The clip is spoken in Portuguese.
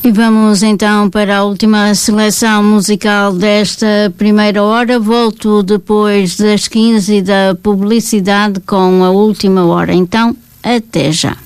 E vamos então para a última seleção musical desta primeira hora. Volto depois das 15 da publicidade com a última hora. Então, até já.